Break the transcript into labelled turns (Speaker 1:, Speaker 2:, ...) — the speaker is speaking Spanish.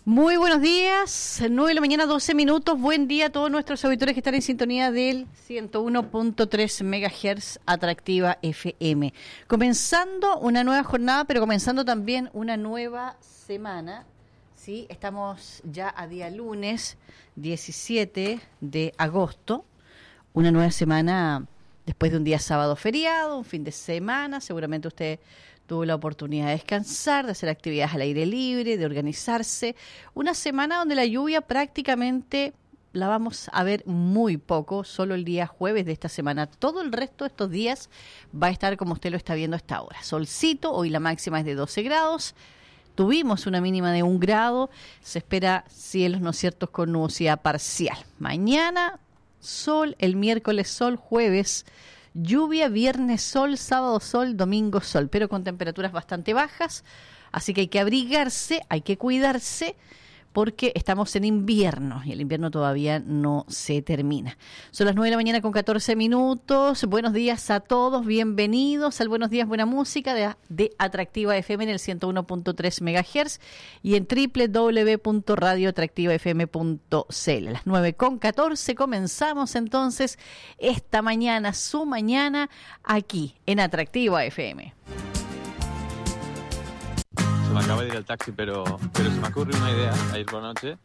Speaker 1: Muy buenos días, 9 de la mañana, 12 minutos. Buen día a todos nuestros auditores que están en sintonía del 101.3 MHz Atractiva FM. Comenzando una nueva jornada, pero comenzando también una nueva semana. Sí, estamos ya a día lunes 17 de agosto. Una nueva semana después de un día sábado feriado, un fin de semana. Seguramente usted tuvo la oportunidad de descansar, de hacer actividades al aire libre, de organizarse. Una semana donde la lluvia prácticamente la vamos a ver muy poco, solo el día jueves de esta semana. Todo el resto de estos días va a estar como usted lo está viendo hasta ahora. Solcito, hoy la máxima es de 12 grados. Tuvimos una mínima de 1 grado. Se espera cielos, ¿no es cierto?, con nubosidad parcial. Mañana, sol, el miércoles sol, jueves lluvia, viernes sol, sábado sol, domingo sol, pero con temperaturas bastante bajas, así que hay que abrigarse, hay que cuidarse, porque estamos en invierno y el invierno todavía no se termina. Son las 9 de la mañana con 14 minutos. Buenos días a todos, bienvenidos al Buenos Días, Buena Música de Atractiva FM en el 101.3 MHz y en www.radioatractivafm.cl. A las 9 con 14 comenzamos entonces esta mañana, su mañana, aquí en Atractiva FM.
Speaker 2: Se me acaba de ir el taxi, pero se me ocurre una idea ayer por la noche